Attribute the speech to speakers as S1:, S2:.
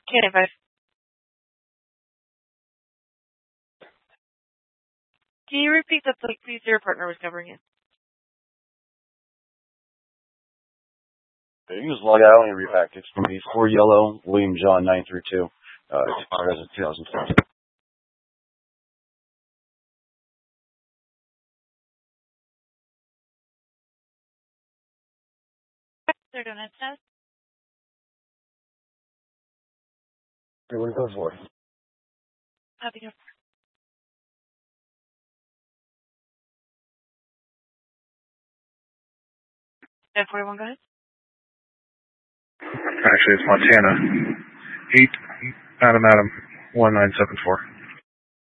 S1: K5. Can you repeat the plate, please? Your partner was covering it.
S2: You can just log out and repack. It's going to be 4 yellow, William John 932. Expired as of 2020.
S1: They're doing a test.
S2: Everyone go for it.
S1: Copy. 1041, go ahead.
S3: Actually, it's Montana. 8 Adam 1974.